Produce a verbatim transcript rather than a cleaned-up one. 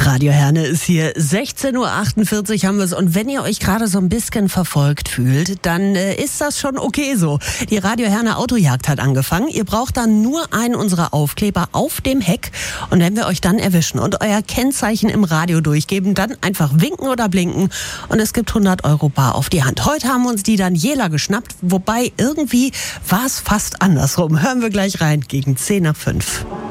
Radio Herne ist hier. sechzehn Uhr achtundvierzig haben wir es. Und wenn ihr euch gerade so ein bisschen verfolgt fühlt, dann äh, ist das schon okay so. Die Radio Herne Autojagd hat angefangen. Ihr braucht dann nur einen unserer Aufkleber auf dem Heck. Und wenn wir euch dann erwischen und euer Kennzeichen im Radio durchgeben, dann einfach winken oder blinken. Und es gibt hundert Euro bar auf die Hand. Heute haben wir uns die Daniela geschnappt. Wobei irgendwie war es fast andersrum. Hören wir gleich rein gegen zehn nach fünf.